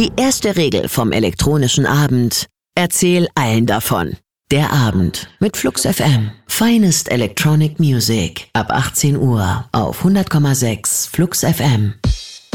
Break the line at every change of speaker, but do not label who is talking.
Die erste Regel vom elektronischen Abend: Erzähl allen davon. Der Abend mit Flux FM. Finest Electronic Music. Ab 18 Uhr auf 100,6 Flux FM.